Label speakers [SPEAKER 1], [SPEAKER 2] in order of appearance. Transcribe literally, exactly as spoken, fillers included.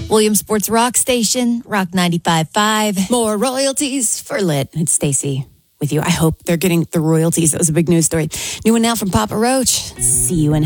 [SPEAKER 1] Williamsport's Rock Station, Rock ninety-five point five.
[SPEAKER 2] More royalties for Lit. It's Stacey with you. I hope they're getting the royalties. That was a big news story. New one now from Papa Roach. See you in